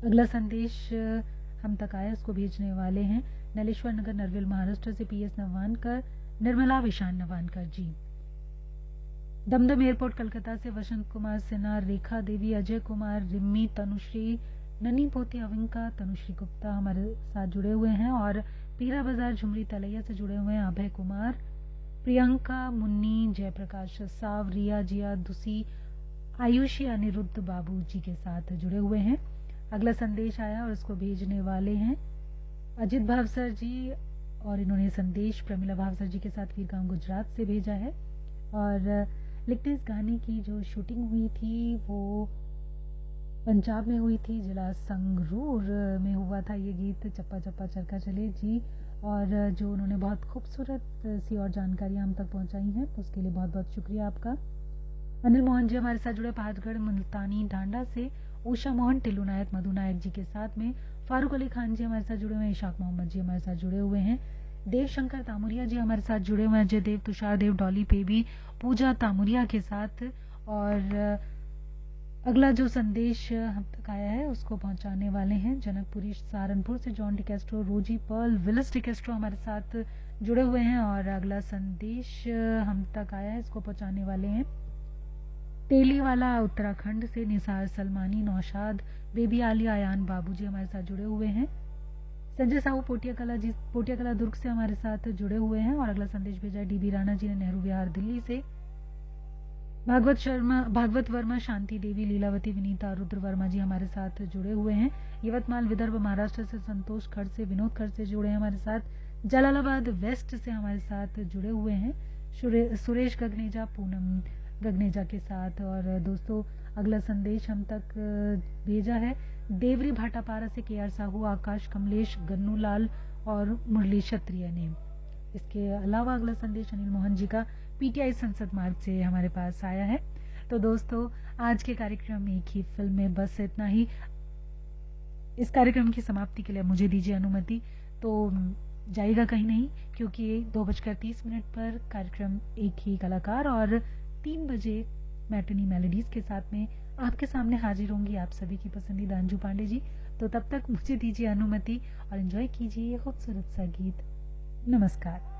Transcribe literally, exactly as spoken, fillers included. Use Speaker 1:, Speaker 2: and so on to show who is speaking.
Speaker 1: अगला संदेश हम तक आया, उसको भेजने वाले हैं नलेश्वर नगर नरवेल महाराष्ट्र से पी एस नवानकर, निर्मला विशान नवानकर जी। दमदम एयरपोर्ट कलकत्ता से वसंत कुमार सिन्हा, रेखा देवी, अजय कुमार, रिम्मी, तनुश्री, ननी पोती अविंका, तनुश्री गुप्ता हमारे साथ जुड़े हुए हैं। और पीरा बाजार झुमरी तलैया से जुड़े हुए हैं अभय कुमार, प्रियंका, मुन्नी, जयप्रकाश साव, रिया, जिया, दुसी, आयुषी, अनिरुद्ध बाबू जी के साथ जुड़े हुए हैं। अगला संदेश आया और इसको भेजने वाले हैं अजित भावसर जी, और इन्होंने संदेश प्रमिला भावसर जी के साथ वीरगांव गुजरात से भेजा है। और लिखते इस गाने की जो शूटिंग हुई थी वो पंजाब में हुई थी, जिला संगरूर में हुआ था ये गीत, चप्पा चप्पा चरखा चले जी। और जो उन्होंने बहुत खूबसूरत सी और जानकारियां हम तक पहुंचाई हैं, उसके लिए बहुत बहुत शुक्रिया आपका। अनिल मोहन जी हमारे साथ जुड़े पहाड़गढ़ मुल्तानी ढांडा से, उषा मोहन, टिल्लू नायक, मधु नायक जी के साथ में फारूक अली खान जी हमारे साथ जुड़े हुए हैं, इशाक मोहम्मद जी हमारे साथ जुड़े हुए हैं, देव शंकर तामुरिया जी हमारे साथ जुड़े हुए हैं, अजय देव, तुषार देव, डॉली पेबी, पूजा तामुरिया के साथ। और अगला जो संदेश हम तक आया है उसको पहुंचाने वाले हैं जनकपुरी सहारनपुर से जॉन डिकेस्ट्रो, रोजी पर्ल, विलिस डिकेस्ट्रो हमारे साथ जुड़े हुए हैं। और अगला संदेश हम तक आया है, इसको पहुंचाने वाले हैं तेलीवाला उत्तराखंड से निसार सलमानी, नौशाद, बेबी आली, आयान बाबूजी हमारे साथ जुड़े हुए हैं। संजय साहू पोटिया कला जी पोटिया कला दुर्ग से हमारे साथ जुड़े हुए हैं। और अगला संदेश भेजा है डीबी राणा जी ने नेहरू विहार दिल्ली से। भागवत शर्मा, भागवत वर्मा, शांति देवी, लीलावती, विनीता, रुद्र वर्मा जी हमारे साथ जुड़े हुए हैं। यवतमाल विदर्भ महाराष्ट्र से संतोष खड़ से, विनोद खड़ से जुड़े हैं हमारे साथ। जलालाबाद वेस्ट से हमारे साथ जुड़े हुए हैं सुरेश गगनेजा, पूनम गगनेजा के साथ। और दोस्तों अगला संदेश हम तक भेजा है देवरी भाटापारा से के आर साहू, आकाश, कमलेश, गन्नू लाल और मुरली क्षत्रिय ने। इसके अलावा अगला संदेश अनिल मोहन जी का पीटीआई संसद मार्ग से हमारे पास आया है। तो दोस्तों आज के कार्यक्रम में एक ही फिल्म में बस इतना ही। इस कार्यक्रम की समाप्ति के लिए मुझे दीजिए अनुमति, तो जाइएगा कहीं नहीं, क्योंकि दो बजकर तीस मिनट पर कार्यक्रम एक ही कलाकार और तीन बजे मैटनी मेलोडीज के साथ में आपके सामने हाजिर होंगी आप सभी की पसंदीदा अंजू पांडे जी। तो तब तक मुझे दीजिए अनुमति और एंजॉय कीजिए ये खूबसूरत सा गीत। नमस्कार।